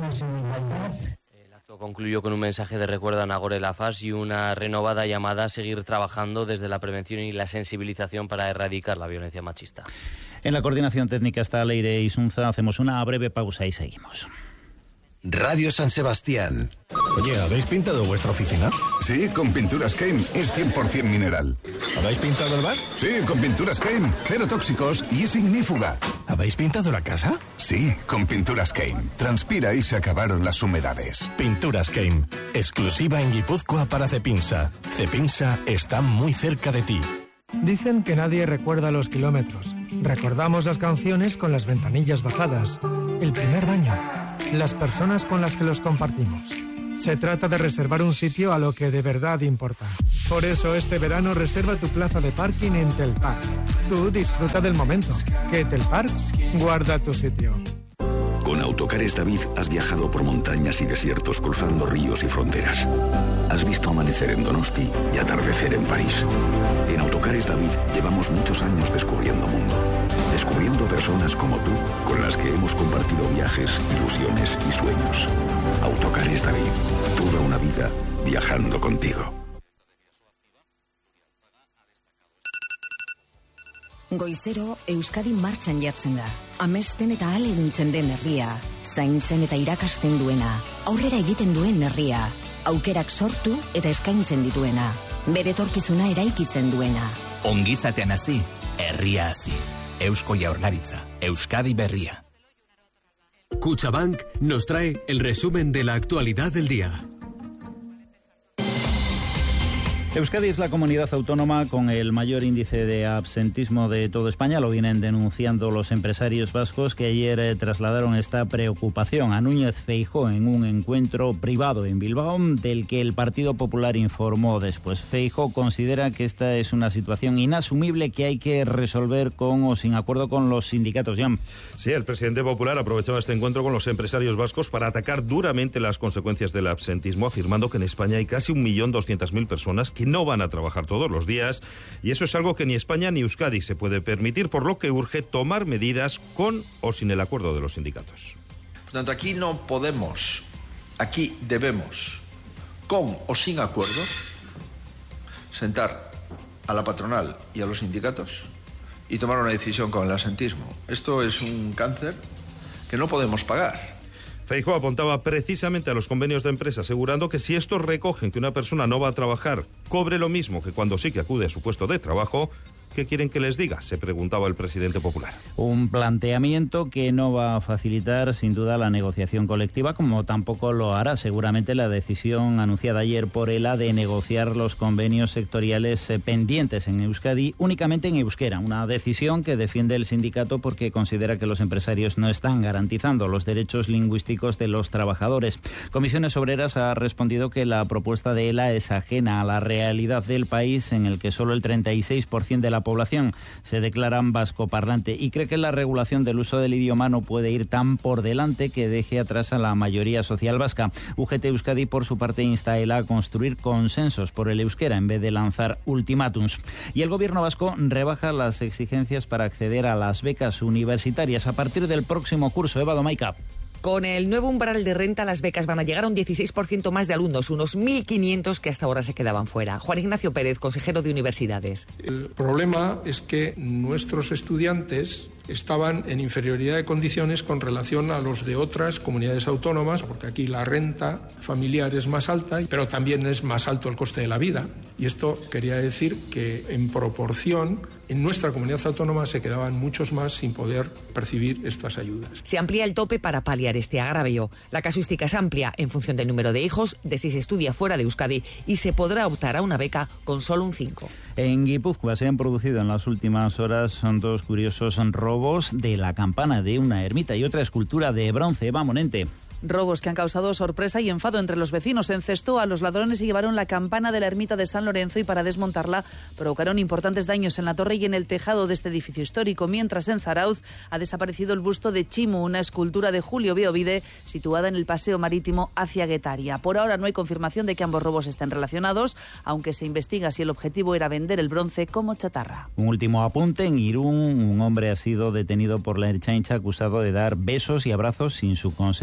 El acto concluyó con un mensaje de recuerdo a Nagore Laffas y una renovada llamada a seguir trabajando desde la prevención y la sensibilización para erradicar la violencia machista. En la coordinación técnica está Leire Isunza. Hacemos una breve pausa y seguimos. Radio San Sebastián. Oye, ¿habéis pintado vuestra oficina? Sí, con Pinturas Keim. Es 100% mineral. ¿Habéis pintado el bar? Sí, con Pinturas Keim. Cero tóxicos y es ignífuga. ¿Habéis pintado la casa? Sí, con Pinturas Keim. Transpira y se acabaron las humedades. Pinturas Keim. Exclusiva en Guipúzcoa para Cepinsa. Cepinsa está muy cerca de ti. Dicen que nadie recuerda los kilómetros. Recordamos las canciones con las ventanillas bajadas, el primer baño, las personas con las que los compartimos. Se trata de reservar un sitio a lo que de verdad importa. Por eso este verano reserva tu plaza de parking en Telpark. Tú disfruta del momento, que Telpark guarda tu sitio. Con Autocares David has viajado por montañas y desiertos cruzando ríos y fronteras. Has visto amanecer en Donosti y atardecer en París. En Autocares David llevamos muchos años descubriendo mundo. Descubriendo personas como tú, con las que hemos compartido viajes, ilusiones y sueños. Autocares David, toda una vida viajando contigo. Goizero, Euskadi martxan jartzen da. Amesten eta ahaleduntzen den herria. Zaintzen eta irakasten duena. Aurrera egiten duen herria. Aukerak sortu eta eskaintzen dituena. Bere etorkizuna eraikitzen duena. Ongizatean hasi, herria hasi. Eusko Jaurlaritza, Euskadi berria. Kutxabank nos trae el resumen de la actualidad del día. Euskadi es la comunidad autónoma con el mayor índice de absentismo de toda España. Lo vienen denunciando los empresarios vascos que ayer trasladaron esta preocupación a Núñez Feijóo en un encuentro privado en Bilbao del que el Partido Popular informó después. Feijóo considera que esta es una situación inasumible que hay que resolver con o sin acuerdo con los sindicatos. Jan. Sí, el presidente popular aprovechó este encuentro con los empresarios vascos para atacar duramente las consecuencias del absentismo, afirmando que en España hay casi 1.200.000 personas que no van a trabajar todos los días, y eso es algo que ni España ni Euskadi se puede permitir, por lo que urge tomar medidas con o sin el acuerdo de los sindicatos. Por tanto, aquí no podemos, aquí debemos, con o sin acuerdo, sentar a la patronal y a los sindicatos y tomar una decisión con el absentismo. Esto es un cáncer que no podemos pagar. Feijóo apuntaba precisamente a los convenios de empresa, asegurando que si estos recogen que una persona no va a trabajar, cobre lo mismo que cuando sí que acude a su puesto de trabajo, ¿qué quieren que les diga?, se preguntaba el presidente popular. Un planteamiento que no va a facilitar sin duda la negociación colectiva, como tampoco lo hará seguramente la decisión anunciada ayer por ELA de negociar los convenios sectoriales pendientes en Euskadi únicamente en euskera. Una decisión que defiende el sindicato porque considera que los empresarios no están garantizando los derechos lingüísticos de los trabajadores. Comisiones Obreras ha respondido que la propuesta de ELA es ajena a la realidad del país, en el que solo el 36% de la población se declaran vascoparlante, y cree que la regulación del uso del idioma no puede ir tan por delante que deje atrás a la mayoría social vasca. UGT Euskadi, por su parte, insta a ELA a construir consensos por el euskera en vez de lanzar ultimátums. Y el gobierno vasco rebaja las exigencias para acceder a las becas universitarias a partir del próximo curso. Eva Domaica. Con el nuevo umbral de renta, las becas van a llegar a un 16% más de alumnos, unos 1.500 que hasta ahora se quedaban fuera. Juan Ignacio Pérez, consejero de Universidades. El problema es que nuestros estudiantes estaban en inferioridad de condiciones con relación a los de otras comunidades autónomas, porque aquí la renta familiar es más alta, pero también es más alto el coste de la vida. Y esto quería decir que en proporción, en nuestra comunidad autónoma se quedaban muchos más sin poder percibir estas ayudas. Se amplía el tope para paliar este agravio. La casuística es amplia en función del número de hijos, de si se estudia fuera de Euskadi, y se podrá optar a una beca con solo un 5. En Guipúzcoa se han producido en las últimas horas dos curiosos robos de la campana de una ermita y otra escultura de bronce. Eva Monente. Robos que han causado sorpresa y enfado entre los vecinos. Encestó a los ladrones y llevaron la campana de la ermita de San Lorenzo, y para desmontarla provocaron importantes daños en la torre y en el tejado de este edificio histórico, mientras en Zarauz ha desaparecido el busto de Chimu, una escultura de Julio Beovide situada en el paseo marítimo hacia Guetaria. Por ahora no hay confirmación de que ambos robos estén relacionados, aunque se investiga si el objetivo era vender el bronce como chatarra. Un último apunte: en Irún, un hombre ha sido detenido por la Ertzaintza acusado de dar besos y abrazos sin su consentimiento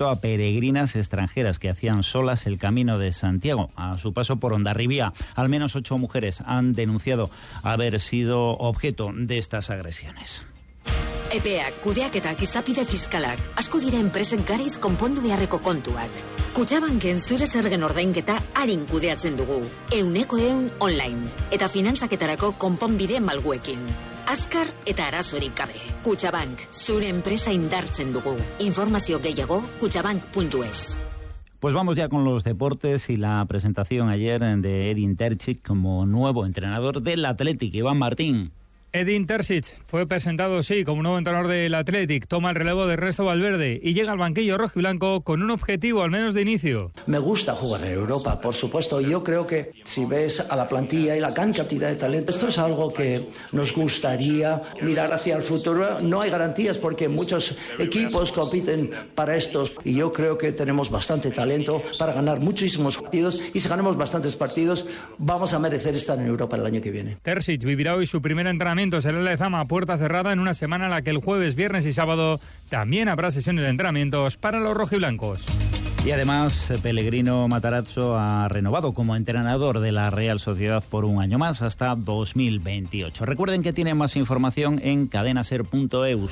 concreto a peregrinas extranjeras que hacían solas el Camino de Santiago. A su paso por Hondarribia, al menos 8 mujeres han denunciado haber sido objeto de estas agresiones. EPEak, kudeaketak, izapide fiskalak, asko dira enpresen garaiz konpondu beharreko kontuak. Kutxabanken zure zergen ordainketa arin kudeatzen dugu. 100% online. Eta finantzaketarako konponbide malguekin. Azkar eta arazorik gabe. Kutxabank, zure enpresa indartzen dugu. Informazio gehiago, kutxabank.es. Pues vamos ya con los deportes y la presentación ayer de Edin Terzic como nuevo entrenador del Athletic. Iván Martín. Edin Terzic fue presentado, sí, como nuevo entrenador del Athletic, toma el relevo de Ernesto Valverde y llega al banquillo rojiblanco con un objetivo, al menos de inicio. Me gusta jugar en Europa, por supuesto. Yo creo que si ves a la plantilla y la gran cantidad de talento, esto es algo que nos gustaría mirar hacia el futuro. No hay garantías porque muchos equipos compiten para estos y yo creo que tenemos bastante talento para ganar muchísimos partidos y si ganamos bastantes partidos vamos a merecer estar en Europa el año que viene. Terzic vivirá hoy su primer entrenamiento. Será en Lezama a puerta cerrada en una semana en la que el jueves, viernes y sábado también habrá sesiones de entrenamientos para los rojiblancos. Y además, Pellegrino Matarazzo ha renovado como entrenador de la Real Sociedad por un año más hasta 2028. Recuerden que tienen más información en cadenaser.eus.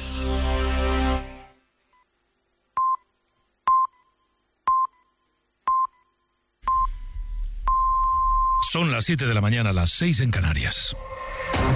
Son las 7 de la mañana, las 6 en Canarias.